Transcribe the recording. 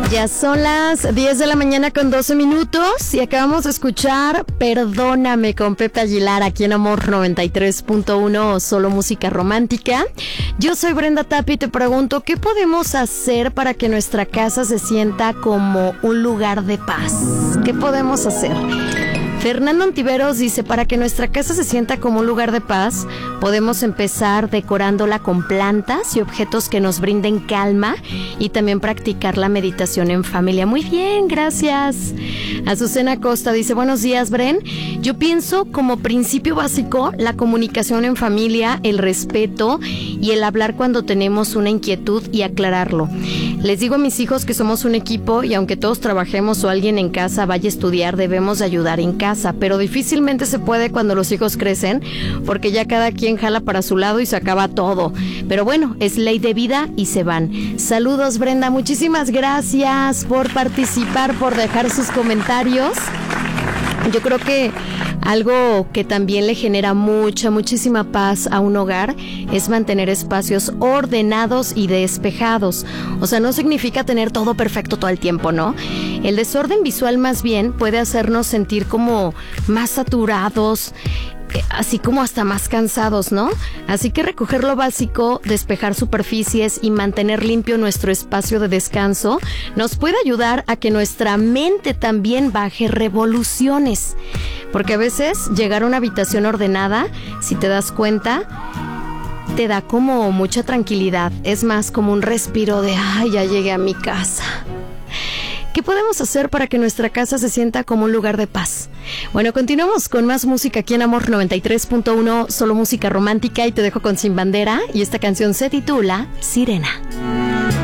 Ya son las 10 de la mañana con 12 minutos y acabamos de escuchar Perdóname con Pepe Aguilar aquí en Amor 93.1, solo música romántica. Yo soy Brenda Tapia y te pregunto, ¿qué podemos hacer para que nuestra casa se sienta como un lugar de paz? ¿Qué podemos hacer? Fernando Antiveros dice, para que nuestra casa se sienta como un lugar de paz, podemos empezar decorándola con plantas y objetos que nos brinden calma y también practicar la meditación en familia. Muy bien, gracias. Azucena Costa dice, buenos días, Bren. Yo pienso como principio básico la comunicación en familia, el respeto y el hablar cuando tenemos una inquietud y aclararlo. Les digo a mis hijos que somos un equipo y aunque todos trabajemos o alguien en casa vaya a estudiar, debemos de ayudar en casa, pero difícilmente se puede cuando los hijos crecen porque ya cada quien jala para su lado y se acaba todo. Pero bueno, es ley de vida y se van. Saludos, Brenda, muchísimas gracias por participar, por dejar sus comentarios. Yo creo que algo que también le genera muchísima paz a un hogar es mantener espacios ordenados y despejados. O sea, no significa tener todo perfecto todo el tiempo, ¿no? El desorden visual más bien puede hacernos sentir como más saturados, así como hasta más cansados, ¿no? Así que recoger lo básico, despejar superficies y mantener limpio nuestro espacio de descanso nos puede ayudar a que nuestra mente también baje revoluciones. Porque a veces llegar a una habitación ordenada, si te das cuenta, te da como mucha tranquilidad. Es más como un respiro de, ay, ya llegué a mi casa. ¿Qué podemos hacer para que nuestra casa se sienta como un lugar de paz? Bueno, continuamos con más música aquí en Amor 93.1, solo música romántica, y te dejo con Sin Bandera, y esta canción se titula Sirena.